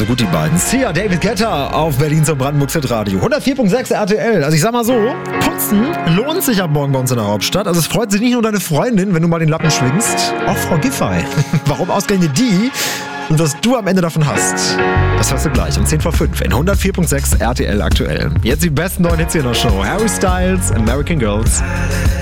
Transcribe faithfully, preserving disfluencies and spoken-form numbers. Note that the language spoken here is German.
so gut, die beiden. Sia, David Guetta auf Berlin zum Brandenburg Hit Radio. hundertvier Komma sechs R T L. Also ich sag mal so, putzen lohnt sich ab morgen bei uns in der Hauptstadt. Also es freut sich nicht nur deine Freundin, wenn du mal den Lappen schwingst. Auch Frau Giffey. Warum ausgerechnet die und was du am Ende davon hast, das hörst du gleich um zehn vor fünf in hundertvier Komma sechs R T L aktuell. Jetzt die besten neuen Hits hier in der Show. Harry Styles, American Girls.